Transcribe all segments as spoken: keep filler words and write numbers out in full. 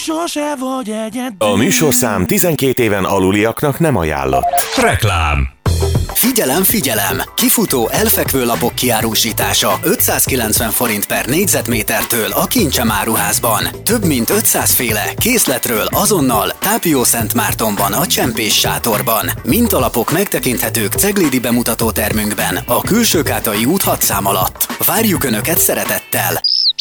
sose vagy egyedül. A műsorszám tizenkét éven aluliaknak nem ajánlott. Reklám. Figyelem, figyelem! Kifutó elfekvő lapok kiárusítása ötszázkilencven forint per négyzetmétertől a Kincsem áruházban. Több mint ötszáz féle készletről azonnal Tápió-Szentmártonban a Csempés sátorban. Mintalapok megtekinthetők ceglédi bemutató termünkben a Külsőkátai út hat szám alatt. Várjuk Önöket szeretettel!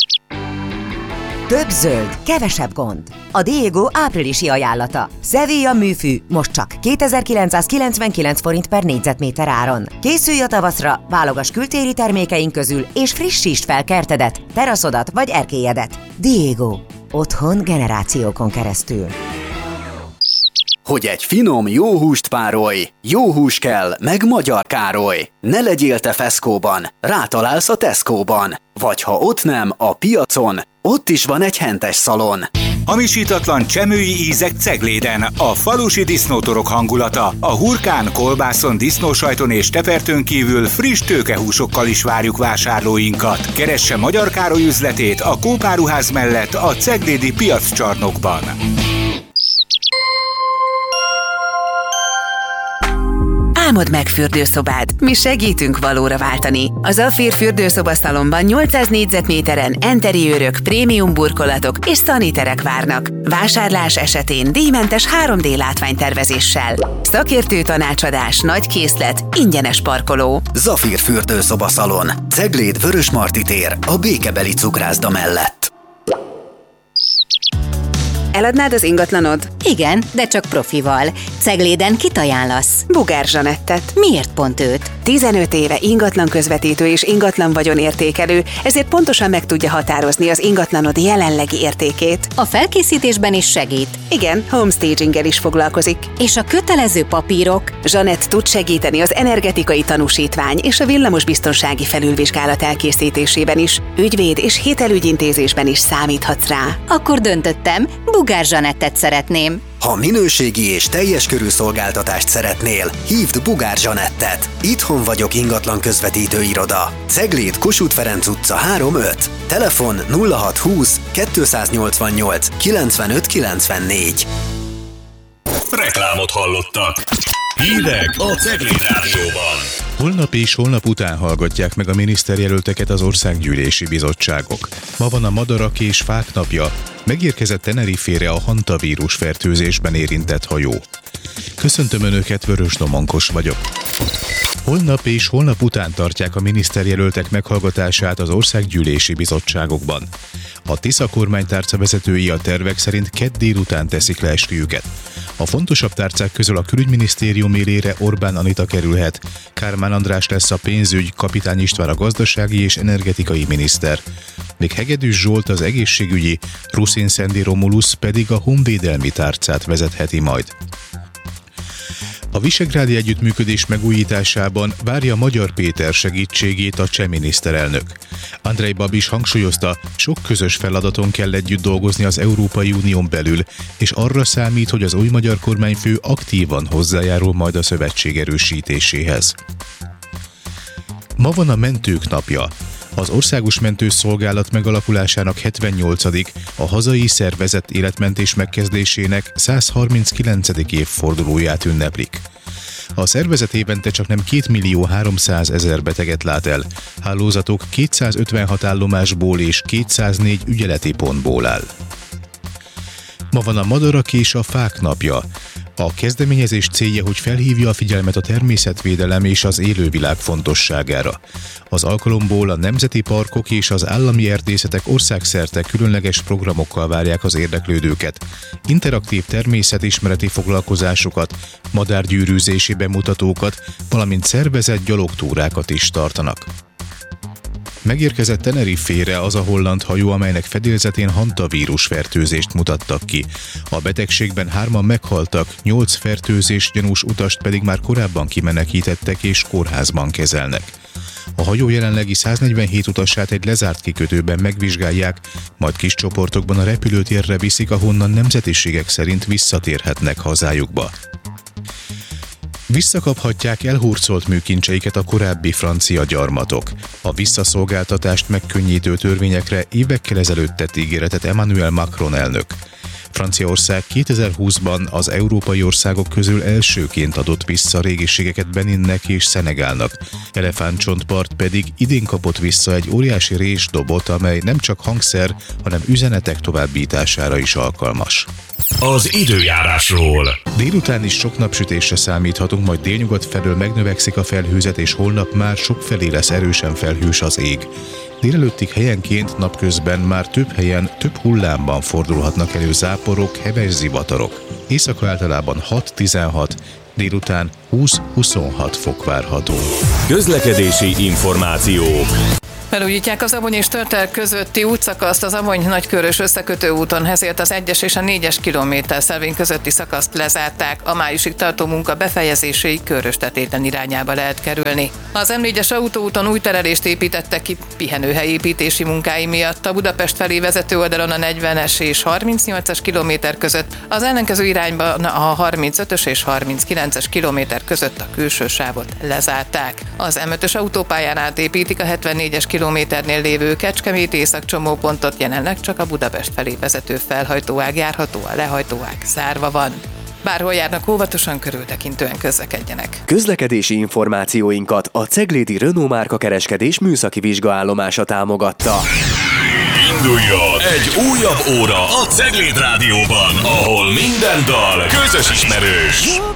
Több zöld, kevesebb gond. A Diego áprilisi ajánlata. Sevilla műfű, most csak kétezer-kilencszázkilencvenkilenc forint per négyzetméter áron. Készülj a tavaszra, válogass kültéri termékeink közül, és frissítsd fel kertedet, teraszodat vagy erkélyedet. Diego. Otthon generációkon keresztül. Hogy egy finom, jó húst párolj, jó hús kell, meg Magyar Károly. Ne legyél te feszkóban, rátalálsz a Tesco-ban. Vagy ha ott nem, a piacon, ott is van egy hentes szalon. Hamisítatlan csemői ízek Cegléden, a falusi disznótorok hangulata. A hurkán, kolbászon, disznósajton és tepertőn kívül friss tőkehúsokkal is várjuk vásárlóinkat. Keresse Magyar Károly üzletét a Kópáruház mellett a ceglédi piaccsarnokban. Álmod meg fürdőszobád, mi segítünk valóra váltani. A Zafír fürdőszobaszalonban nyolcszáz négyzetméteren enteriőrök, prémium burkolatok és szaniterek várnak. Vásárlás esetén díjmentes három dé látványtervezéssel. Szakértő tanácsadás, nagy készlet, ingyenes parkoló. Zafír fürdőszobaszalon, Cegléd Vörösmarty tér, a Békebeli cukrászda mellett. Eladnád az ingatlanod? Igen, de csak profival. Cegléden kit ajánlasz? Bugár Zsanettet. Miért pont őt? tizenöt éve ingatlan közvetítő és ingatlan vagyonértékelő, ezért pontosan meg tudja határozni az ingatlanod jelenlegi értékét. A felkészítésben is segít. Igen, homestaginggel is foglalkozik. És a kötelező papírok? Zsanett tud segíteni az energetikai tanúsítvány és a villamosbiztonsági felülvizsgálat elkészítésében is. Ügyvéd és hitelügyintézésben is számíthatsz rá. Akkor döntöttem, Bugár Zsanettet szeretném. Ha minőségi és teljes körű szolgáltatást szeretnél, hívd Bugár Zsanettet. Itthon vagyok ingatlan közvetítő iroda. Cegléd, Kossuth Ferenc utca három öt. Telefon nulla hat húsz kétszáznyolcvannyolc kilencvenöt kilencvennégy. Reklámot hallottak. Hírek a Cegléd Rádióban. Holnap és holnap után hallgatják meg a miniszterjelölteket az országgyűlési bizottságok. Ma van a madarak és fák napja. Megérkezett Tenerifére a hantavírus fertőzésben érintett hajó. Köszöntöm Önöket, Vörös Domonkos vagyok. Holnap és holnap után tartják a miniszterjelöltek meghallgatását az országgyűlési bizottságokban. A Tisza kormánytárca vezetői a tervek szerint kedd délután teszik le esküjüket. A fontosabb tárcák közül a külügyminisztérium élére Orbán Anita kerülhet, Kármán András lesz a pénzügy, Kapitány István a gazdasági és energetikai miniszter. Még Hegedűs Zsolt az egészségügyi, Ruszin Szendi Romulusz pedig a honvédelmi tárcát vezetheti majd. A visegrádi együttműködés megújításában várja Magyar Péter segítségét a cseh miniszterelnök. Andrej Babis hangsúlyozta, sok közös feladaton kell együtt dolgozni az Európai Unión belül, és arra számít, hogy az új magyar kormányfő aktívan hozzájárul majd a szövetség erősítéséhez. Ma van a Mentők napja. Az Országos Mentőszolgálat megalakulásának hetvennyolcadik a hazai szervezett életmentés megkezdésének száz harminckilencedik évfordulóját ünneplik. A szervezet évente csak nem két millió háromszázezer beteget lát el, hálózatok kétszázötvenhat állomásból és kétszáznégy ügyeleti pontból áll. Ma van a Madarak és a Fák napja. A kezdeményezés célja, hogy felhívja a figyelmet a természetvédelem és az élővilág fontosságára. Az alkalomból a nemzeti parkok és az állami erdészetek országszerte különleges programokkal várják az érdeklődőket. Interaktív természetismereti foglalkozásokat, madárgyűrűzési bemutatókat, valamint szervezett gyalogtúrákat is tartanak. Megérkezett Tenerifére az a holland hajó, amelynek fedélzetén hantavírus fertőzést mutattak ki. A betegségben hárman meghaltak, nyolc fertőzés gyanús utast pedig már korábban kimenekítettek és kórházban kezelnek. A hajó jelenlegi száznegyvenhét utasát egy lezárt kikötőben megvizsgálják, majd kis csoportokban a repülőtérre viszik, ahonnan nemzetiségek szerint visszatérhetnek hazájukba. Visszakaphatják elhurcolt műkincseiket a korábbi francia gyarmatok. A visszaszolgáltatást megkönnyítő törvényekre évekkel ezelőtt tett ígéretet Emmanuel Macron elnök. Franciaország kétezer-húszban az európai országok közül elsőként adott vissza régiségeket Beninnek és Szenegálnak. Elefántcsontpart pedig idén kapott vissza egy óriási résdobot, amely nem csak hangszer, hanem üzenetek továbbítására is alkalmas. Az időjárásról. Délután is sok napsütésre számíthatunk, majd délnyugat felől megnövekszik a felhőzet, és holnap már sokfelé lesz erősen felhős az ég. Délelőttig helyenként, napközben már több helyen, több hullámban fordulhatnak elő záporok, heves zivatarok. Éjszaka általában hat-tizenhat, délután húsz-huszonhat fok várható. Közlekedési információk. Felújítják az Abony és Törtel közötti útszakaszt az Abony Nagykörös összekötő úton, ezért az egyes és a négyes kilométer szelvény közötti szakaszt lezárták. A májusig tartó munka befejezéséig Körös-Tetéten irányába lehet kerülni. Az em négyes autóúton új terelést építettek ki pihenőhely építési munkái miatt. A Budapest felé vezető oldalon a negyvenes és harmincnyolcas kilométer között, az ellenkező irányban a harmincötös és harminckilences kilométer között a külső sávot lezárták. Az em ötös autópályán átépítik a hetvennégyes kilométernél lévő Kecskemét észak csomópontot, jelenleg csak a Budapest felé vezető felhajtóág járható, a lehajtóág zárva van. Bárhol járnak, óvatosan, körültekintően közlekedjenek. Közlekedési információinkat a Ceglédi Renault márka kereskedés műszaki vizsgaállomása támogatta. Induljon egy újabb óra a Cegléd Rádióban, ahol minden dal közös ismerős.